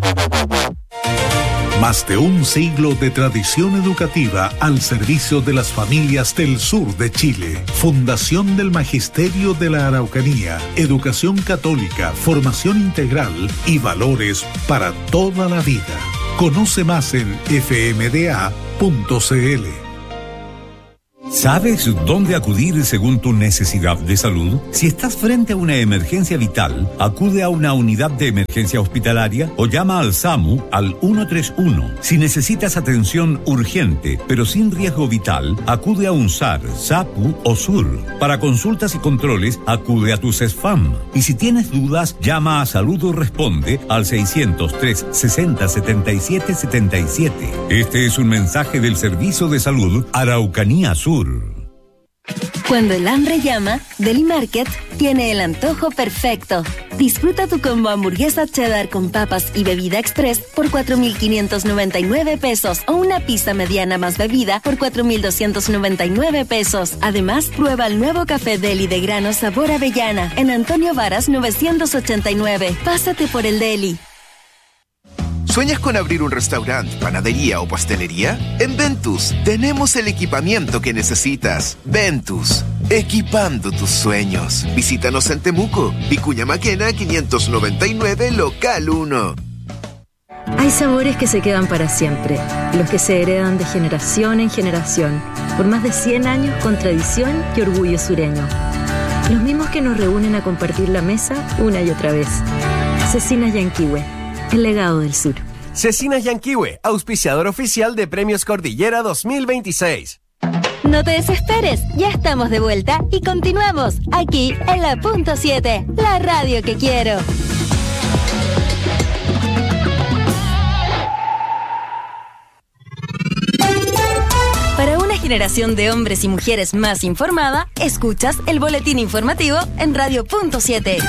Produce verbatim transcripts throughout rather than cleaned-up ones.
Más de un siglo de tradición educativa al servicio de las familias del sur de Chile. Fundación del Magisterio de la Araucanía. Educación católica, formación integral y valores para toda la vida. Conoce más en f m d a punto c l. ¿Sabes dónde acudir según tu necesidad de salud? Si estás frente a una emergencia vital, acude a una unidad de emergencia hospitalaria o llama al SAMU al ciento treinta y uno. Si necesitas atención urgente, pero sin riesgo vital, acude a UNSAR, SAPU o SUR. Para consultas y controles, acude a tu CESFAM. Y si tienes dudas, llama a Salud Responde al seiscientos tres, sesenta, setenta y siete, setenta y siete. Este es un mensaje del Servicio de Salud Araucanía Sur. Cuando el hambre llama, Deli Market tiene el antojo perfecto. Disfruta tu combo hamburguesa cheddar con papas y bebida express por cuatro mil quinientos noventa y nueve pesos o una pizza mediana más bebida por cuatro mil doscientos noventa y nueve pesos. Además, prueba el nuevo café Deli de grano sabor avellana en Antonio Varas novecientos ochenta y nueve. Pásate por el Deli. ¿Sueñas con abrir un restaurante, panadería o pastelería? En Ventus tenemos el equipamiento que necesitas. Ventus, equipando tus sueños. Visítanos en Temuco, Vicuña Maquena quinientos noventa y nueve, local uno. Hay sabores que se quedan para siempre, los que se heredan de generación en generación, por más de cien años con tradición y orgullo sureño. Los mismos que nos reúnen a compartir la mesa una y otra vez. Cecinas Yanquihue, el legado del sur. Cecinas Yanquihue, auspiciador oficial de Premios Cordillera dos mil veintiséis. No te desesperes, ya estamos de vuelta y continuamos aquí en la punto siete, la radio que quiero. Para una generación de hombres y mujeres más informada, escuchas el boletín informativo en radio punto siete.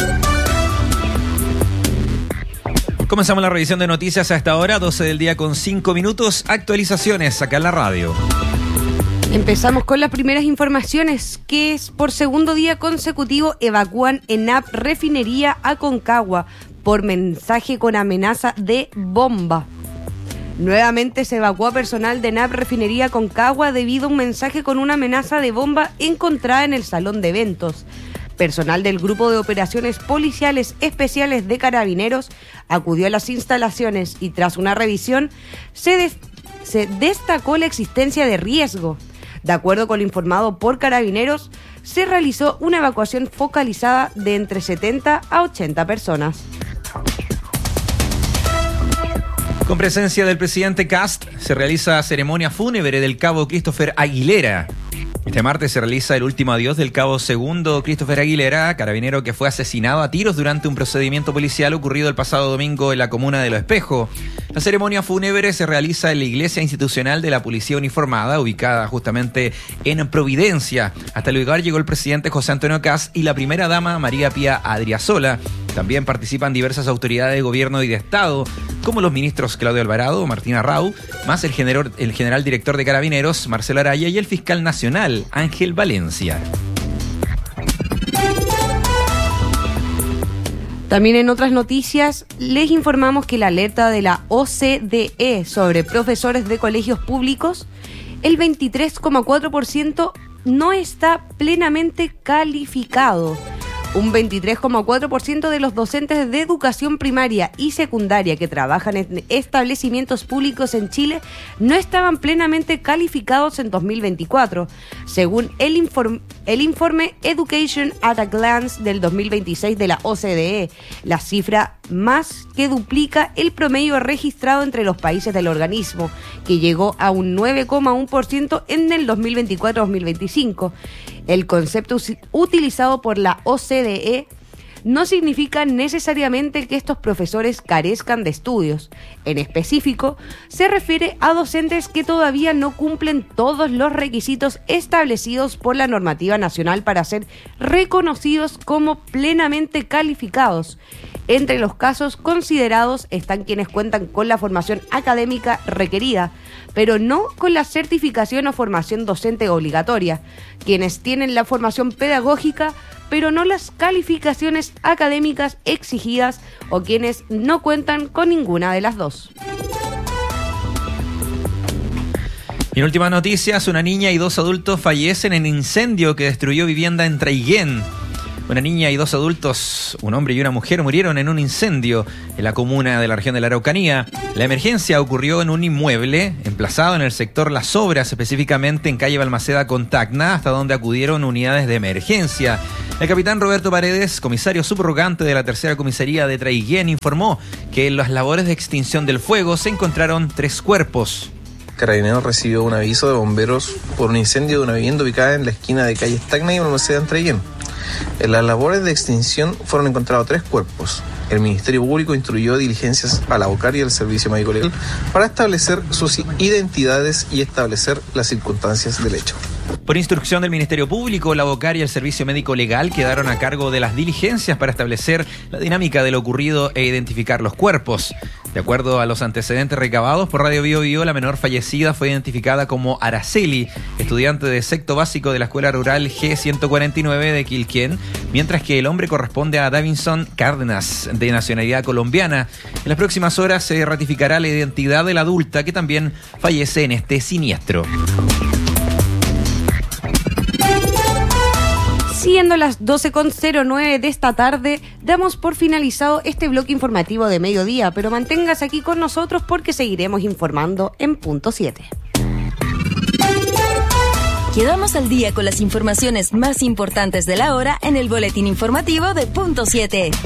Comenzamos la revisión de noticias a esta hora, doce del día con cinco minutos. Actualizaciones acá en la radio. Empezamos con las primeras informaciones, que es por segundo día consecutivo evacúan ENAP refinería Aconcagua por mensaje con amenaza de bomba. Nuevamente se evacuó a personal de ENAP refinería Aconcagua debido a un mensaje con una amenaza de bomba encontrada en el salón de eventos. Personal del Grupo de Operaciones Policiales Especiales de Carabineros acudió a las instalaciones y tras una revisión se, des- se destacó la existencia de riesgo. De acuerdo con lo informado por Carabineros, se realizó una evacuación focalizada de entre setenta a ochenta personas. Con presencia del presidente Kast, se realiza ceremonia fúnebre del cabo Christopher Aguilera. Este martes se realiza el último adiós del cabo segundo Christopher Aguilera, carabinero que fue asesinado a tiros durante un procedimiento policial ocurrido el pasado domingo en la comuna de Los Espejos. La ceremonia fúnebre se realiza en la iglesia institucional de la Policía Uniformada, ubicada justamente en Providencia. Hasta el lugar llegó el presidente José Antonio Kast y la primera dama María Pía Adriasola. También participan diversas autoridades de gobierno y de Estado, como los ministros Claudio Alvarado, Martín Arrau, más el general, el general director de Carabineros, Marcelo Araya, y el fiscal nacional, Ángel Valencia. También en otras noticias, les informamos que la alerta de la O C D E sobre profesores de colegios públicos, el veintitrés coma cuatro por ciento no está plenamente calificado. Un veintitrés coma cuatro por ciento de los docentes de educación primaria y secundaria que trabajan en establecimientos públicos en Chile no estaban plenamente calificados en dos mil veinticuatro, según el, inform- el informe Education at a Glance del dos mil veintiséis de la O C D E, la cifra más que duplica el promedio registrado entre los países del organismo, que llegó a un nueve coma uno por ciento en el dos mil veinticuatro dos mil veinticinco. El concepto utilizado por la O C D E no significa necesariamente que estos profesores carezcan de estudios. En específico, se refiere a docentes que todavía no cumplen todos los requisitos establecidos por la normativa nacional para ser reconocidos como plenamente calificados. Entre los casos considerados están quienes cuentan con la formación académica requerida, pero no con la certificación o formación docente obligatoria, quienes tienen la formación pedagógica, pero no las calificaciones académicas exigidas, o quienes no cuentan con ninguna de las dos. Y en últimas noticias, una niña y dos adultos fallecen en incendio que destruyó vivienda en Traiguén. Una niña y dos adultos, un hombre y una mujer, murieron en un incendio en la comuna de la región de la Araucanía. La emergencia ocurrió en un inmueble emplazado en el sector Las Obras, específicamente en calle Balmaceda con Tacna, hasta donde acudieron unidades de emergencia. El capitán Roberto Paredes, comisario subrogante de la tercera comisaría de Traiguén, informó que en las labores de extinción del fuego se encontraron tres cuerpos. Carabineros recibió un aviso de bomberos por un incendio de una vivienda ubicada en la esquina de calle Tacna y Balmaceda en Traiguén. En las labores de extinción fueron encontrados tres cuerpos. El Ministerio Público instruyó diligencias a la OCAR y al Servicio Médico Legal para establecer sus identidades y establecer las circunstancias del hecho. Por instrucción del Ministerio Público, la OCAR y el Servicio Médico Legal quedaron a cargo de las diligencias para establecer la dinámica de lo ocurrido e identificar los cuerpos. De acuerdo a los antecedentes recabados por Radio Bio Bio, la menor fallecida fue identificada como Araceli, estudiante de sexto básico de la Escuela Rural G ciento cuarenta y nueve de Quilquén, mientras que el hombre corresponde a Davinson Cárdenas, de nacionalidad colombiana. En las próximas horas se ratificará la identidad de la adulta que también fallece en este siniestro. Siendo las doce con cero nueve de esta tarde, damos por finalizado este bloque informativo de mediodía, pero manténgase aquí con nosotros porque seguiremos informando en punto siete. Quedamos al día con las informaciones más importantes de la hora en el boletín informativo de punto siete.